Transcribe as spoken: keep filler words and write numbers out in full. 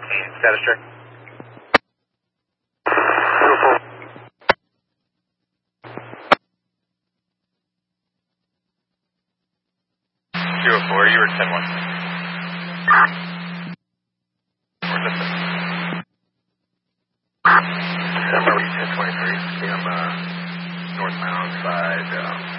Status check. Zero four, you were ten one. Or just I'm ten twenty-three. I'm uh, northbound side. Um,